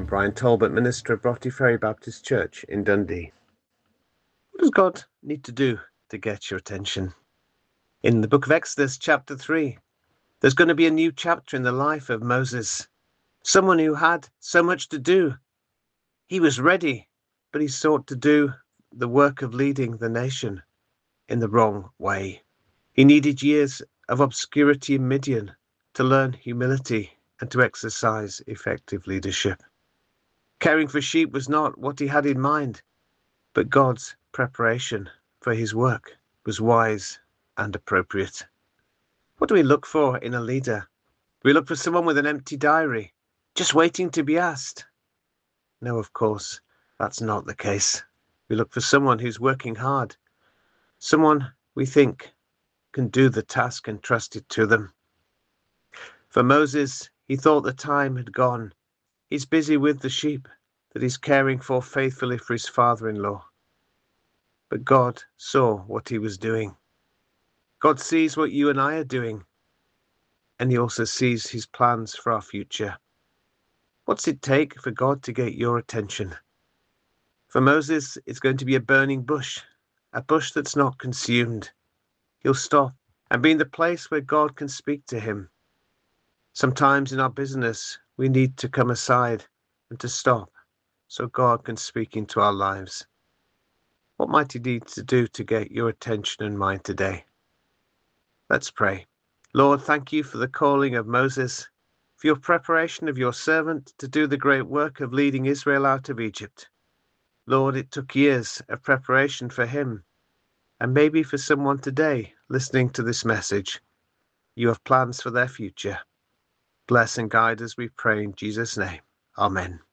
I'm Brian Talbot, minister of Broughty Ferry Baptist Church in Dundee. What does God need to do to get your attention? In the book of Exodus, chapter 3, there's going to be a new chapter in the life of Moses, someone who had so much to do. He was ready, but he sought to do the work of leading the nation in the wrong way. He needed years of obscurity in Midian to learn humility and to exercise effective leadership. Caring for sheep was not what he had in mind, but God's preparation for his work was wise and appropriate. What do we look for in a leader? Do we look for someone with an empty diary, just waiting to be asked? No, of course, that's not the case. We look for someone who's working hard, someone we think can do the task entrusted to them. For Moses, he thought the time had gone. He's busy with the sheep that he's caring for faithfully for his father-in-law. But God saw what he was doing. God sees what you and I are doing, and he also sees his plans for our future. What's it take for God to get your attention? For Moses, it's going to be a burning bush, a bush that's not consumed. He'll stop and be in the place where God can speak to him. Sometimes in our business, we need to come aside and to stop so God can speak into our lives. What might he need to do to get your attention and mine today? Let's pray. Lord, thank you for the calling of Moses, for your preparation of your servant to do the great work of leading Israel out of Egypt. Lord, it took years of preparation for him, and maybe for someone today listening to this message, you have plans for their future. Bless and guide as we pray in Jesus' name. Amen.